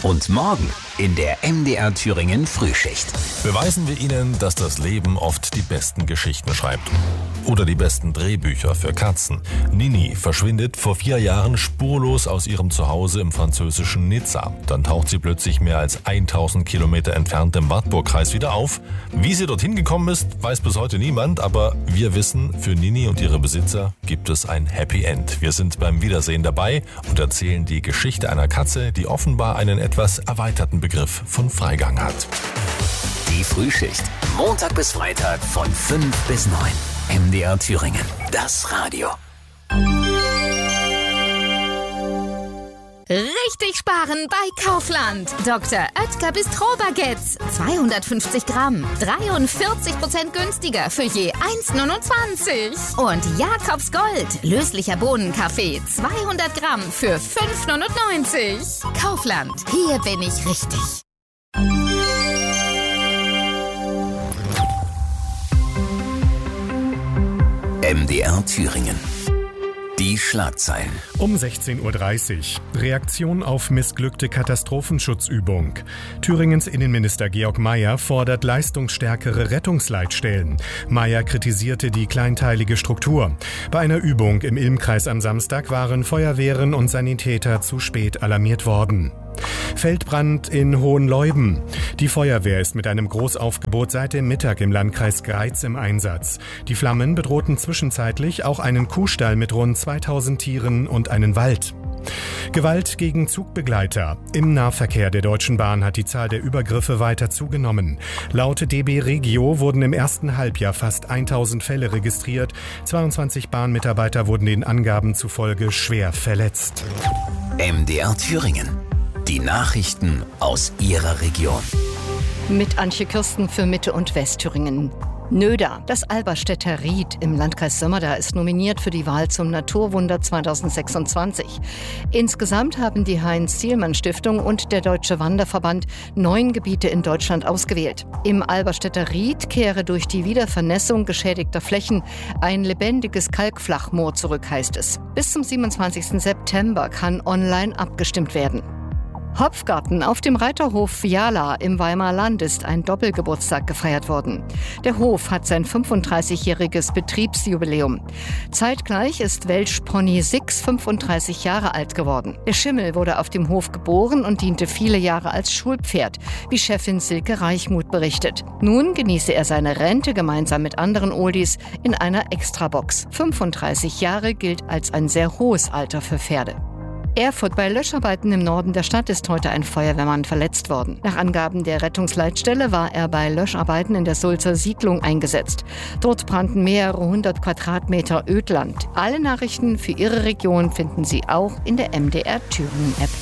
Und morgen in der MDR Thüringen Frühschicht. Beweisen wir Ihnen, dass das Leben oft die besten Geschichten schreibt. Oder die besten Drehbücher für Katzen. Nini verschwindet vor 4 Jahren spurlos aus ihrem Zuhause im französischen Nizza. Dann taucht sie plötzlich mehr als 1000 Kilometer entfernt im Wartburgkreis wieder auf. Wie sie dorthin gekommen ist, weiß bis heute niemand. Aber wir wissen, für Nini und ihre Besitzer gibt es ein Happy End. Wir sind beim Wiedersehen dabei und erzählen die Geschichte einer Katze, die offenbar einen etwas erweiterten Begriff von Freigang hat. Die Frühschicht. Montag bis Freitag von 5 bis 9. MDR Thüringen. Das Radio. Richtig sparen bei Kaufland. Dr. Oetker Bistro-Baguettes. 250 Gramm. 43% günstiger für je 1,29. Und Jakobs Gold. Löslicher Bohnenkaffee. 200 Gramm für 5,99. Kaufland. Hier bin ich richtig. MDR Thüringen. Die Schlagzeilen. Um 16.30 Uhr. Reaktion auf missglückte Katastrophenschutzübung. Thüringens Innenminister Georg Mayer fordert leistungsstärkere Rettungsleitstellen. Mayer kritisierte die kleinteilige Struktur. Bei einer Übung im Ilmkreis am Samstag waren Feuerwehren und Sanitäter zu spät alarmiert worden. Feldbrand in Hohenleuben. Die Feuerwehr ist mit einem Großaufgebot seit dem Mittag im Landkreis Greiz im Einsatz. Die Flammen bedrohten zwischenzeitlich auch einen Kuhstall mit rund 2000 Tieren und einen Wald. Gewalt gegen Zugbegleiter. Im Nahverkehr der Deutschen Bahn hat die Zahl der Übergriffe weiter zugenommen. Laut DB Regio wurden im ersten Halbjahr fast 1000 Fälle registriert. 22 Bahnmitarbeiter wurden den Angaben zufolge schwer verletzt. MDR Thüringen. Die Nachrichten aus Ihrer Region. Mit Antje Kirsten für Mitte- und Westthüringen. Nöder, das Alberstädter Ried im Landkreis Sömmerda, ist nominiert für die Wahl zum Naturwunder 2026. Insgesamt haben die Heinz-Zielmann-Stiftung und der Deutsche Wanderverband 9 Gebiete in Deutschland ausgewählt. Im Alberstädter Ried kehre durch die Wiedervernässung geschädigter Flächen ein lebendiges Kalkflachmoor zurück, heißt es. Bis zum 27. September kann online abgestimmt werden. Hopfgarten auf dem Reiterhof Viala im Weimarer Land ist ein Doppelgeburtstag gefeiert worden. Der Hof hat sein 35-jähriges Betriebsjubiläum. Zeitgleich ist Welsh Pony Six 35 Jahre alt geworden. Der Schimmel wurde auf dem Hof geboren und diente viele Jahre als Schulpferd, wie Chefin Silke Reichmuth berichtet. Nun genieße er seine Rente gemeinsam mit anderen Oldies in einer Extrabox. 35 Jahre gilt als ein sehr hohes Alter für Pferde. Erfurt: Bei Löscharbeiten im Norden der Stadt ist heute ein Feuerwehrmann verletzt worden. Nach Angaben der Rettungsleitstelle war er bei Löscharbeiten in der Sulzer Siedlung eingesetzt. Dort brannten mehrere 100 Quadratmeter Ödland. Alle Nachrichten für Ihre Region finden Sie auch in der MDR Thüringen App.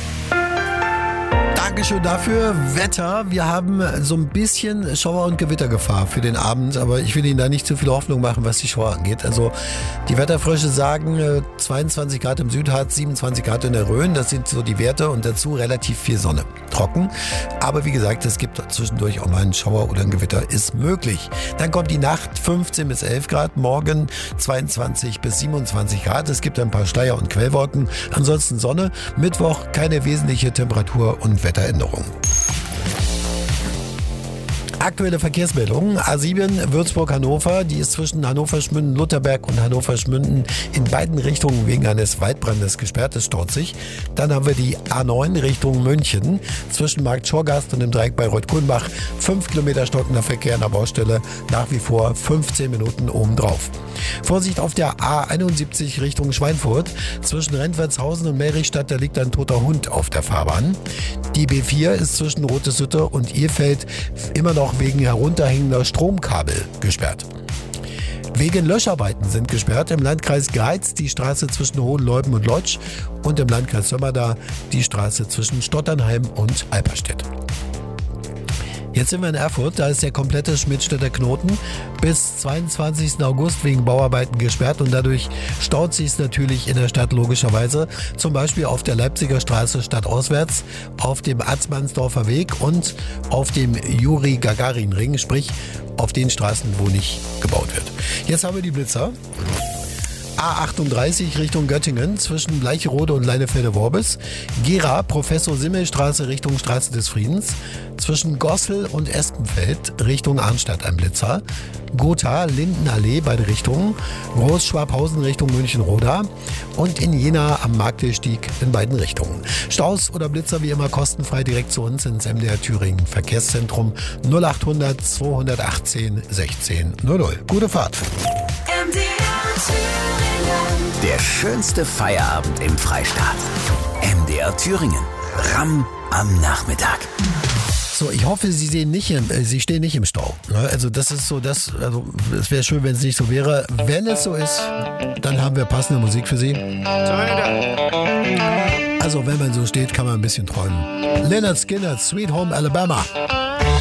Dankeschön dafür. Wetter. Wir haben so ein bisschen Schauer- und Gewittergefahr für den Abend, aber ich will Ihnen da nicht zu viel Hoffnung machen, was die Schauer angeht. Also die Wetterfrösche sagen 22 Grad im Südharz, 27 Grad in der Rhön. Das sind so die Werte und dazu relativ viel Sonne. Trocken. Aber wie gesagt, es gibt zwischendurch auch mal einen Schauer oder ein Gewitter. Ist möglich. Dann kommt die Nacht 15 bis 11 Grad. Morgen 22 bis 27 Grad. Es gibt ein paar Schleier- und Quellwolken. Ansonsten Sonne. Mittwoch keine wesentliche Temperatur- und Wetteränderung. Aktuelle Verkehrsmeldungen. A7 Würzburg-Hannover, die ist zwischen Hannover-Schmünden-Lutherberg und Hannover-Schmünden in beiden Richtungen wegen eines Waldbrandes gesperrt. Es staut sich. Dann haben wir die A9 Richtung München zwischen Markt Schorgast und dem Dreieck bei Reuth-Kulmbach. 5 Kilometer stockender Verkehr an der Baustelle. Nach wie vor 15 Minuten obendrauf. Vorsicht auf der A71 Richtung Schweinfurt. Zwischen Rentwertshausen und Merichstadt, da liegt ein toter Hund auf der Fahrbahn. Die B4 ist zwischen Roteshütte und Irfeld immer noch wegen herunterhängender Stromkabel gesperrt. Wegen Löscharbeiten sind gesperrt im Landkreis Greiz die Straße zwischen Hohenleuben und Lodz und im Landkreis Sömmerda die Straße zwischen Stotternheim und Alperstedt. Jetzt sind wir in Erfurt, da ist der komplette Schmidtstädter Knoten bis 22. August wegen Bauarbeiten gesperrt und dadurch staut sich es natürlich in der Stadt logischerweise. Zum Beispiel auf der Leipziger Straße stadtauswärts, auf dem Atzmannsdorfer Weg und auf dem Juri-Gagarin-Ring, sprich auf den Straßen, wo nicht gebaut wird. Jetzt haben wir die Blitzer. A38 Richtung Göttingen zwischen Bleicherode und Leinefelde-Worbis. Gera, Professor-Simmel-Straße Richtung Straße des Friedens. Zwischen Gossel und Espenfeld Richtung Arnstadt ein Blitzer. Gotha, Lindenallee, beide Richtungen. Großschwabhausen Richtung München-Roda. Und in Jena am Marktsteg in beiden Richtungen. Staus oder Blitzer wie immer kostenfrei direkt zu uns ins MDR Thüringen Verkehrszentrum 0800 218 16 00. Gute Fahrt. Der schönste Feierabend im Freistaat. MDR Thüringen. Ramm am Nachmittag. So, ich hoffe, Sie stehen nicht im Stau. Also das ist so, es wäre schön, wenn es nicht so wäre. Wenn es so ist, dann haben wir passende Musik für Sie. Also wenn man so steht, kann man ein bisschen träumen. Lynyrd Skynyrd, Sweet Home Alabama.